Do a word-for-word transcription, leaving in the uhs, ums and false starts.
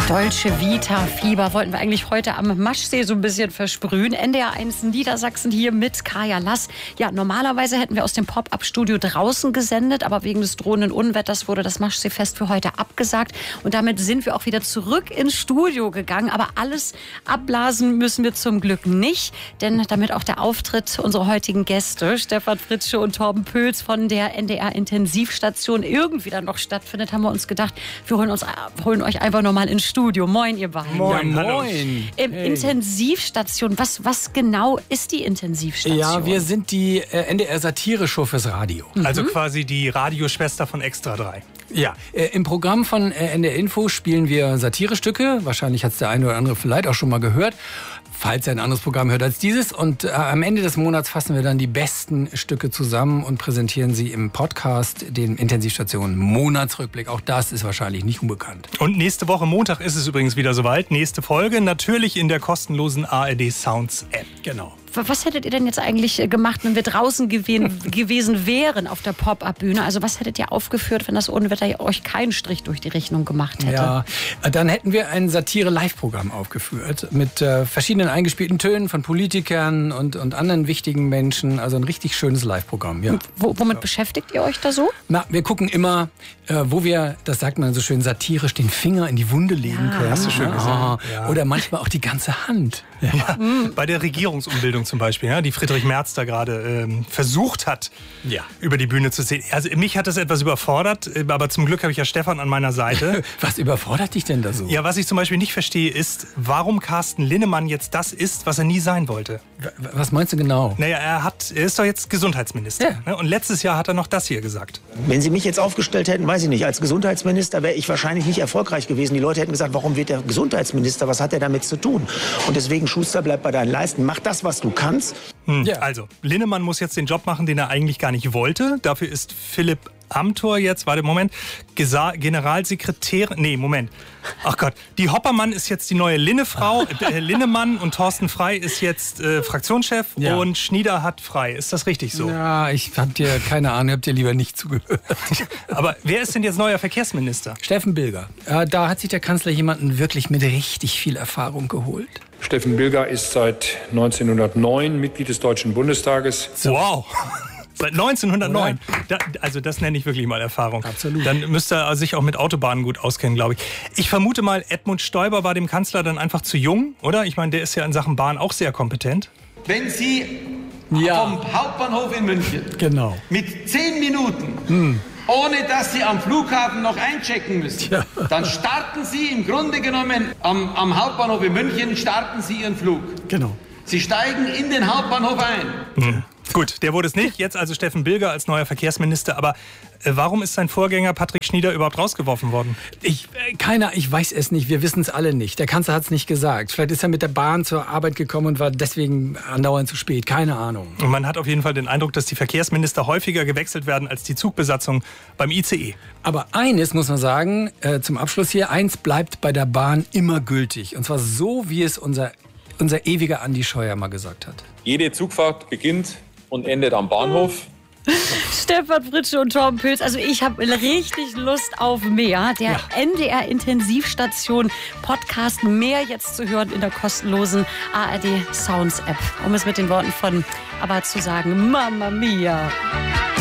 Dolce Vita Fieber wollten wir eigentlich heute am Maschsee so ein bisschen versprühen. N D R eins Niedersachsen hier mit Kaya Lass. Ja, normalerweise hätten wir aus dem Pop-Up-Studio draußen gesendet, aber wegen des drohenden Unwetters wurde das Maschseefest für heute abgesagt. Und damit sind wir auch wieder zurück ins Studio gegangen. Aber alles abblasen müssen wir zum Glück nicht, denn damit auch der Auftritt unserer heutigen Gäste, Stefan Fritzsche und Torben Pöls von der N D R-Intensivstation, irgendwie dann noch stattfindet, haben wir uns gedacht, wir holen, uns, holen euch einfach nochmal ins Studio. Moin, ihr beiden. Moin, ja, moin. Im hey. Intensivstation. Was, was genau ist die Intensivstation? Ja, wir sind die äh, N D R-Satire-Show fürs Radio. Mhm. Also quasi die Radioschwester von Extra drei. Ja, äh, im Programm von äh, N D R Info spielen wir Satirestücke. Wahrscheinlich hat es der eine oder andere vielleicht auch schon mal gehört, falls er ein anderes Programm hört als dieses. Und äh, am Ende des Monats fassen wir dann die besten Stücke zusammen und präsentieren sie im Podcast, den Intensivstationen Monatsrückblick. Auch das ist wahrscheinlich nicht unbekannt. Und nächste Woche Montag ist es übrigens wieder soweit. Nächste Folge natürlich in der kostenlosen A R D Sounds App. Genau. Was hättet ihr denn jetzt eigentlich gemacht, wenn wir draußen gewesen, gewesen wären auf der Pop-Up-Bühne? Also was hättet ihr aufgeführt, wenn das Unwetter euch keinen Strich durch die Rechnung gemacht hätte? Ja, dann hätten wir ein Satire-Live-Programm aufgeführt mit äh, verschiedenen eingespielten Tönen von Politikern und, und anderen wichtigen Menschen. Also ein richtig schönes Live-Programm. Ja. Wo, womit ja. beschäftigt ihr euch da so? Na, wir gucken immer, äh, wo wir, das sagt man so schön satirisch, den Finger in die Wunde legen ja, können. Hast du schön gesagt. Ja. Oder manchmal auch die ganze Hand. Ja. Ja. Mhm. Bei der Regierungsumbildung zum Beispiel, ja, die Friedrich Merz da gerade ähm, versucht hat, ja. über die Bühne zu ziehen. Also mich hat das etwas überfordert, aber zum Glück habe ich ja Stefan an meiner Seite. Was überfordert dich denn da so? Ja, was ich zum Beispiel nicht verstehe, ist, warum Carsten Linnemann jetzt das ist, was er nie sein wollte. Was meinst du genau? Naja, er, hat, er ist doch jetzt Gesundheitsminister. Ja. Ne? Und letztes Jahr hat er noch das hier gesagt. Wenn Sie mich jetzt aufgestellt hätten, weiß ich nicht, als Gesundheitsminister wäre ich wahrscheinlich nicht erfolgreich gewesen. Die Leute hätten gesagt, warum wird der Gesundheitsminister, was hat er damit zu tun? Und deswegen, Schuster, bleib bei deinen Leisten, mach das, was du kannst. Hm. Ja. Also, Linnemann muss jetzt den Job machen, den er eigentlich gar nicht wollte. Dafür ist Philipp Amthor jetzt, warte, Moment, Gesa- Generalsekretär, nee, Moment. Ach Gott, die Hoppermann ist jetzt die neue Linnefrau, äh, Linnemann und Thorsten Frey ist jetzt äh, Fraktionschef ja. und Schnieder hat frei. Ist das richtig so? Ja, ich hab dir keine Ahnung, hab dir lieber nicht zugehört. Aber wer ist denn jetzt neuer Verkehrsminister? Steffen Bilger. Äh, da hat sich der Kanzler jemanden wirklich mit richtig viel Erfahrung geholt. Steffen Bilger ist seit neunzehnhundertneun Mitglied des Deutschen Bundestages. So. Wow! Seit neunzehnhundertneun. Da, also das nenne ich wirklich mal Erfahrung. Absolut. Dann müsste er sich auch mit Autobahnen gut auskennen, glaube ich. Ich vermute mal, Edmund Stoiber war dem Kanzler dann einfach zu jung, oder? Ich meine, der ist ja in Sachen Bahn auch sehr kompetent. Wenn Sie ja. vom Hauptbahnhof in München genau. mit zehn Minuten, hm. ohne dass Sie am Flughafen noch einchecken müssen, ja. dann starten Sie im Grunde genommen am, am Hauptbahnhof in München, starten Sie Ihren Flug. Genau. Sie steigen in den Hauptbahnhof ein. Hm. Gut, der wurde es nicht. Jetzt also Steffen Bilger als neuer Verkehrsminister. Aber äh, warum ist sein Vorgänger Patrick Schnieder überhaupt rausgeworfen worden? Ich, äh, keiner, ich weiß es nicht. Wir wissen es alle nicht. Der Kanzler hat es nicht gesagt. Vielleicht ist er mit der Bahn zur Arbeit gekommen und war deswegen andauernd zu spät. Keine Ahnung. Und man hat auf jeden Fall den Eindruck, dass die Verkehrsminister häufiger gewechselt werden als die Zugbesatzung beim I C E. Aber eines muss man sagen, äh, zum Abschluss hier, eins bleibt bei der Bahn immer gültig. Und zwar so, wie es unser, unser ewiger Andi Scheuer mal gesagt hat. Jede Zugfahrt beginnt und endet am Bahnhof. Stefan Fritzsche und Torben Pöls. Also ich habe richtig Lust auf mehr. Der ja. N D R-Intensivstation Podcast mehr jetzt zu hören in der kostenlosen A R D Sounds App. Um es mit den Worten von ABBA zu sagen, Mamma Mia.